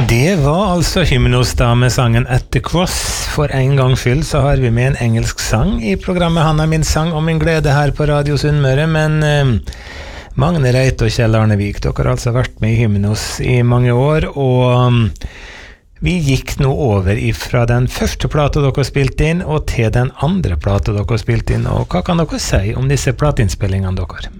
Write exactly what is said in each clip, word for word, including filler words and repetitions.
Det var altså Hymnos da med sangen At the Cross. For en gang skyld så har vi med en engelsk sang i programmet Han er min sang og min glede her på Radio Sunnmøre, men eh, Magne Reit og Kjell Arne Vik, dere har altså vært med i Hymnos i mange år, og um, vi gikk nå over fra den første plata dere spilte inn og til den andre plata dere spilte inn, og hva kan dere si om disse plateinnspillingene dere?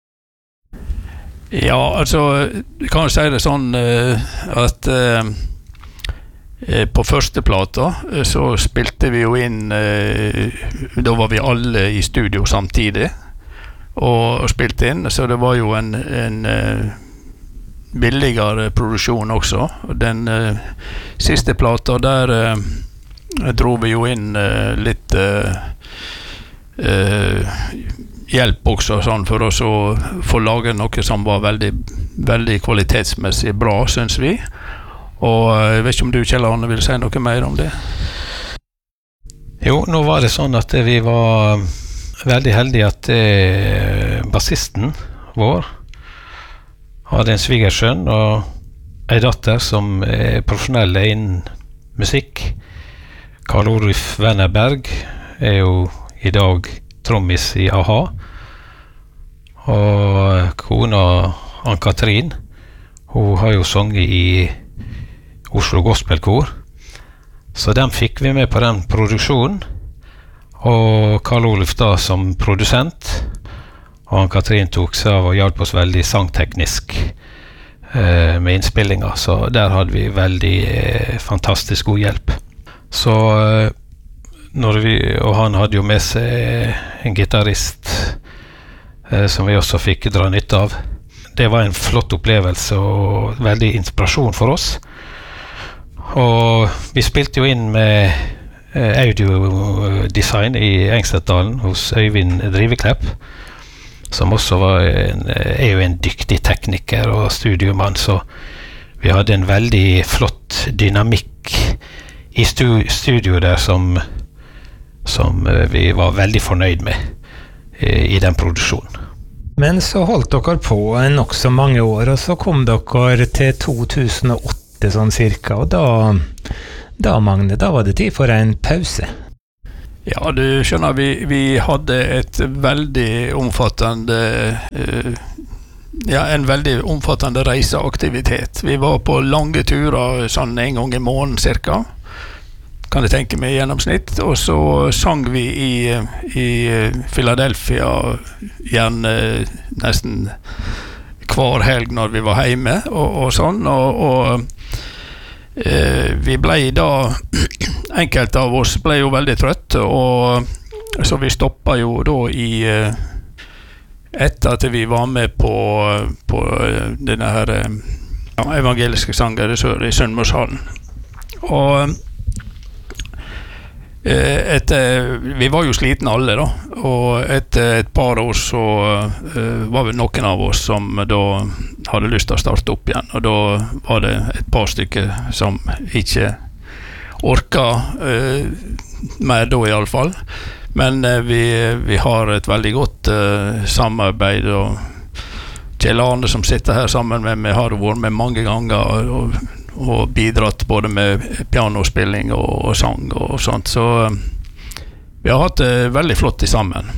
Ja, altså, jeg kan si det sånn uh, at uh, på første plata uh, så spilte vi jo inn, uh, da var vi alle i studio samtidig, og, og spilte inn, så det var jo en, en uh, billigere produksjon også. Den uh, siste plata, der uh, dro vi jo inn uh, litt uh, uh, hjelp også sånn, for oss å få laget noe som var veldig, veldig kvalitetsmessig bra, synes vi. Og jeg vet ikke om du, Kjell Arne, vil si noe mer om det? Jo, nå var det sånn at vi var veldig heldige at eh, bassisten vår hadde en svigersønn og en datter som er profesjonelle innen musikk. Karl Orif Wennerberg er jo i dag trommis i A-ha, og kona Ann-Katrin, hun har jo sunget i Oslo Gospelkor, så dem fikk vi med på den produksjonen, og Karl Oluf da som produsent, og Ann-Katrin tok seg av og hjalp oss veldig sangteknisk eh, med innspillinger, så der hadde vi veldig eh, fantastisk god hjelp. Så eh, Når vi, og han hadde jo med seg en gitarist eh, som vi også fikk dra nytte av. Det var en flott opplevelse og veldig inspirasjon for oss. Og vi spilte jo inn med eh, audiodesign i Engstedtdalen hos Øyvind Driveklepp, som også var en, er jo en dyktig tekniker og studiomann, så vi hadde en veldig flott dynamikk i stu, studio der som som vi var veldig fornøyd med eh, i den produksjonen. Men så holdt dere på nok så mange år, og så kom dere til to tusen og åtte sånn cirka, og da, da Magne, da var det tid for en pause. Ja, du skjønner, vi, vi hadde et veldig omfattende eh, ja, en veldig omfattende reiseaktivitet. Vi var på lange turer sånn en gang i måneden cirka, kan jeg tenke meg i gjennomsnitt, og så sang vi i, i Philadelphia gjerne nesten hver helg når vi var hjemme og, og sånn, og, og eh, vi ble da enkelte av oss ble jo veldig trøtte, og så vi stoppet jo da i etter at vi var med på, på denne her ja, evangeliske sanger i Sunnmørshallen, og etter, vi var jo slitne alle da, og etter et par år så uh, var det noen av oss som da hadde lyst til å starte opp igjen, og da var det et par stykker som ikke orket uh, mer da i alle fall, men uh, vi, vi har et veldig godt uh, samarbeid, og Kjell Arne som sitter her sammen med meg har vært med mange ganger og, og bidratt både med pianospilling og, og sang og sånt, så uh, vi har hatt det veldig flott i sammen.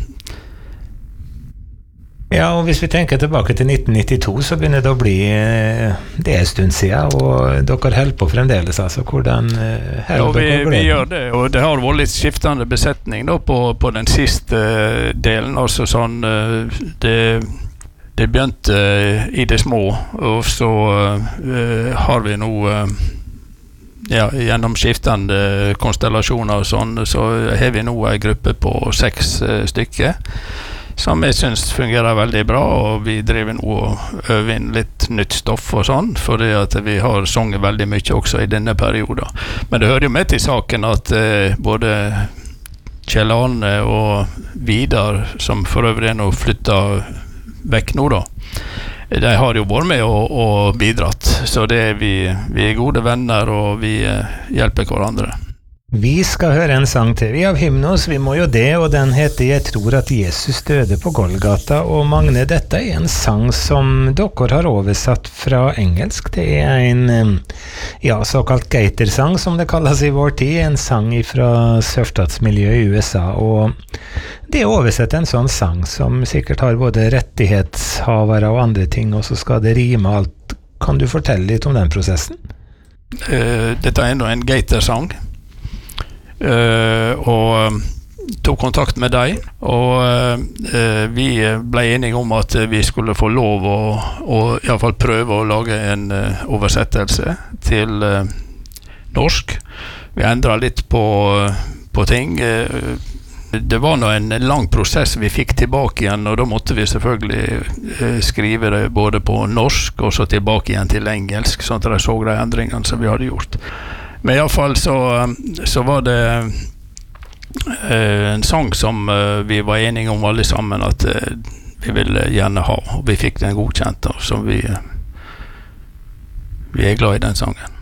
Ja, og hvis vi tenker tilbake til nitten nittito, så begynner det å bli uh, det er en stund siden, og dere holder på fremdeles, altså hvordan uh, ja, vi, vi gjør det, og det har vært litt skiftende besetning da på, på den siste uh, delen, altså sånn uh, det Det begynte uh, i det små, og så uh, har vi nå uh, ja, gjennom skiftende konstellasjoner og sånn, så har vi nå en gruppe på seks uh, stykker, som jeg synes fungerer veldig bra, og vi driver nå og øver inn litt nytt stoff og sånn, fordi at vi har sunget veldig mye også i denne perioden. Men det hører jo med til saken at uh, både Kjell Arne og Vidar, som for øvrig er nå flyttet vekk nå da, de har jo vært med og, og bidratt, så det er vi, vi er gode venner og vi uh, hjelper hverandre. Vi skal høre en sang til vi av Hymnos, vi må jo det, og den heter Jeg tror at Jesus døde på Golgata, og Magne, dette er en sang som dere har oversatt fra engelsk. Det er en ja, såkalt gaitersang, som det kalles i vår tid, en sang fra sørstatsmiljøet i U S A, og det er oversett en sånn sang som sikkert har både rettighetshavere og andre ting, og så skal det rime alt. Kan du fortelle litt om den prosessen? Uh, dette er enda en gaitersang. Uh, og tok kontakt med deg, og uh, vi ble enige om at vi skulle få lov å, å i hvert fall prøve å lage en uh, oversettelse til uh, norsk. Vi endret litt på, på ting. Uh, det var nå en lang prosess vi fikk tilbake igjen, og da måtte vi selvfølgelig uh, skrive det både på norsk og så tilbake igjen til engelsk, sånn at jeg så de endringene som vi hadde gjort. Men i alle fall så, så var det eh, en sang som eh, vi var enige om alle sammen at eh, vi ville gjerne ha, og vi fikk den godkjent, og så vi, vi er glad i den sangen.